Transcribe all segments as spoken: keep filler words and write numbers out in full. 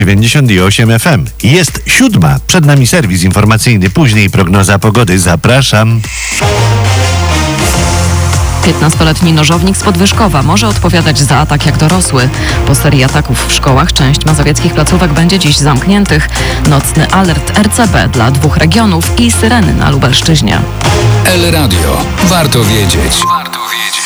dziewięćdziesiąt osiem F M. Jest siódma. Przed nami serwis informacyjny, później prognoza pogody. Zapraszam. piętnastoletni nożownik z Podwyżkowa może odpowiadać za atak jak dorosły. Po serii ataków w szkołach część mazowieckich placówek będzie dziś zamkniętych. Nocny alert R C B dla dwóch regionów i syreny na Lubelszczyźnie. El Radio. Warto wiedzieć. Warto wiedzieć.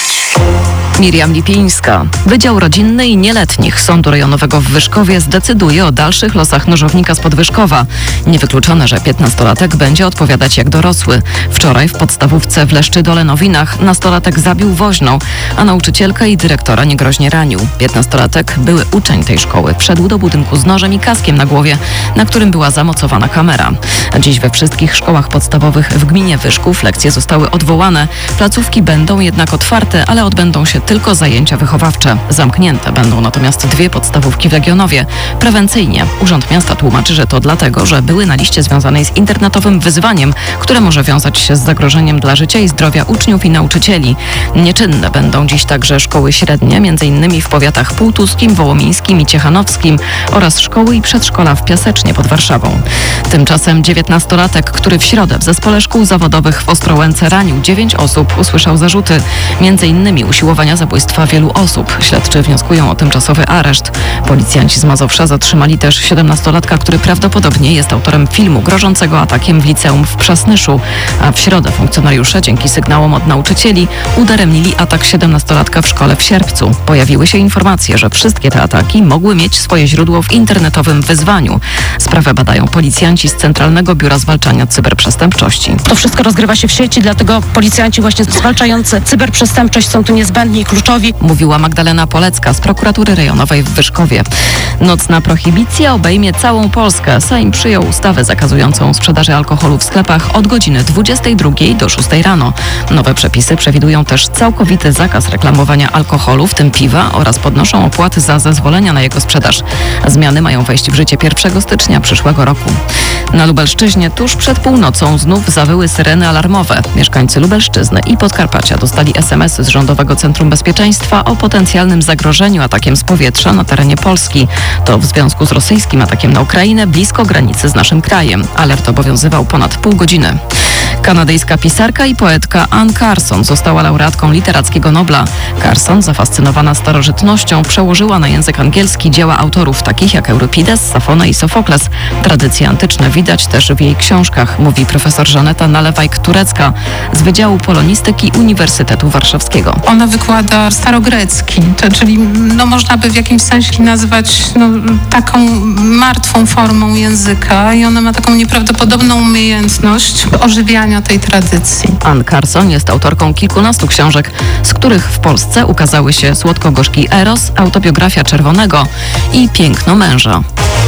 Miriam Lipińska. Wydział Rodzinny i Nieletnich Sądu Rejonowego w Wyszkowie zdecyduje o dalszych losach nożownika z Podwyżkowa. Niewykluczone, że piętnastolatek będzie odpowiadać jak dorosły. Wczoraj w podstawówce w Leszczy-Dole-Nowinach nastolatek zabił woźną, a nauczycielkę i dyrektora niegroźnie ranił. Piętnastolatek, były uczeń tej szkoły, wszedł do budynku z nożem i kaskiem na głowie, na którym była zamocowana kamera. Dziś we wszystkich szkołach podstawowych w gminie Wyszków lekcje zostały odwołane. Placówki będą jednak otwarte, ale odbędą się tylko zajęcia wychowawcze. Zamknięte będą natomiast dwie podstawówki w Legionowie. Prewencyjnie Urząd Miasta tłumaczy, że to dlatego, że były na liście związanej z internetowym wyzwaniem, które może wiązać się z zagrożeniem dla życia i zdrowia uczniów i nauczycieli. Nieczynne będą dziś także szkoły średnie, między innymi w powiatach półtuskim, wołomińskim i ciechanowskim oraz szkoły i przedszkola w Piasecznie pod Warszawą. Tymczasem dziewiętnastolatek, który w środę w zespole szkół zawodowych w Ostrołęce ranił dziewięć osób, usłyszał zarzuty, między innymi usiłowania zabójstwa wielu osób. Śledczy wnioskują o tymczasowy areszt. Policjanci z Mazowsza zatrzymali też siedemnastolatka, który prawdopodobnie jest autorem filmu grożącego atakiem w liceum w Przasnyszu. A w środę funkcjonariusze dzięki sygnałom od nauczycieli udaremnili atak siedemnastolatka w szkole w Sierpcu. Pojawiły się informacje, że wszystkie te ataki mogły mieć swoje źródło w internetowym wyzwaniu. Sprawę badają policjanci z Centralnego Biura Zwalczania Cyberprzestępczości. To wszystko rozgrywa się w sieci, dlatego policjanci właśnie zwalczający cyberprzestępczość są tu niezbędni i kluczowi. Mówiła Magdalena Polecka z prokuratury rejonowej w Wyszkowie. Nocna prohibicja obejmie całą Polskę. Sejm przyjął ustawę zakazującą sprzedaży alkoholu w sklepach od godziny dwudziestej drugiej do szóstej rano. Nowe przepisy przewidują też całkowity zakaz reklamowania alkoholu, w tym piwa, oraz podnoszą opłaty za zezwolenia na jego sprzedaż. Zmiany mają wejść w życie pierwszego stycznia przyszłego roku. Na Lubelszczyźnie tuż przed północą znów zawyły syreny alarmowe. Mieszkańcy Lubelszczyzny i Podkarpacia dostali es em esy z Rządowego Centrum Bezpieczeństwa o potencjalnym zagrożeniu atakiem z powietrza na terenie Polski. To w związku z rosyjskim atakiem na Ukrainę blisko granicy z naszym krajem. Alert obowiązywał ponad pół godziny. Kanadyjska pisarka i poetka Anne Carson została laureatką Literackiego Nobla. Carson, zafascynowana starożytnością, przełożyła na język angielski dzieła autorów takich jak Euripides, Safona i Sofokles. Tradycje antyczne widać też w jej książkach, mówi profesor Żaneta Nalewajk-Turecka z Wydziału Polonistyki Uniwersytetu Warszawskiego. Ona wykłada starogrecki, to, czyli no, można by w jakimś sensie nazwać no, taką martwą formą języka i ona ma taką nieprawdopodobną umiejętność ożywiania tej tradycji. Anne Carson jest autorką kilkunastu książek, z których w Polsce ukazały się Słodko-gorzki Eros, Autobiografia Czerwonego i Piękno męża.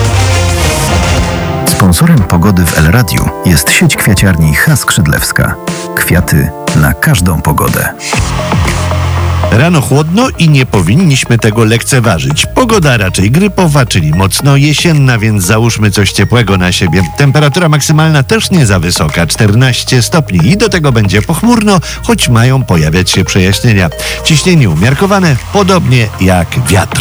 Sponsorem pogody w El Radiu jest sieć kwiaciarni H. Skrzydlewska. Kwiaty na każdą pogodę. Rano chłodno i nie powinniśmy tego lekceważyć. Pogoda raczej grypowa, czyli mocno jesienna, więc załóżmy coś ciepłego na siebie. Temperatura maksymalna też nie za wysoka, czternaście stopni i do tego będzie pochmurno, choć mają pojawiać się przejaśnienia. Ciśnienie umiarkowane, podobnie jak wiatr.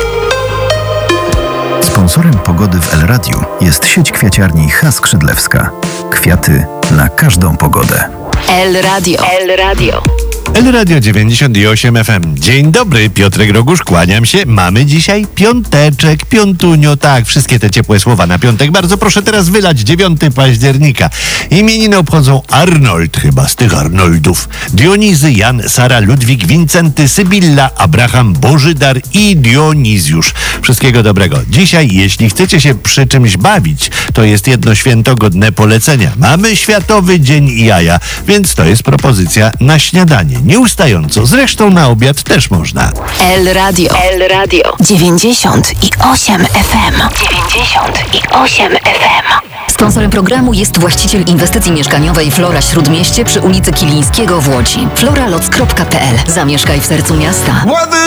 Sponsorem pogody w El Radiu jest sieć kwiaciarni H. Skrzydlewska. Kwiaty na każdą pogodę. El Radio. El Radio. El Radio dziewięćdziesiąt osiem F M. Dzień dobry, Piotrek Rogusz, kłaniam się. Mamy dzisiaj piąteczek, piątunio, tak, wszystkie te ciepłe słowa na piątek. Bardzo proszę teraz wylać dziewiątego października. Imieniny obchodzą Arnold, chyba z tych Arnoldów, Dionizy, Jan, Sara, Ludwik, Wincenty, Sybilla, Abraham, Bożydar i Dionizjusz. Wszystkiego dobrego. Dzisiaj, jeśli chcecie się przy czymś bawić, to jest jedno święto godne polecenia. Mamy Światowy Dzień Jaja, więc to jest propozycja na śniadanie. Nieustająco. Zresztą na obiad też można. El Radio. El Radio. dziewięćdziesiąt osiem F M. dziewięćdziesiąt osiem F M. Sponsorem programu jest właściciel inwestycji mieszkaniowej Flora Śródmieście przy ulicy Kilińskiego w Łodzi. floraloc kropka p l. Zamieszkaj w sercu miasta.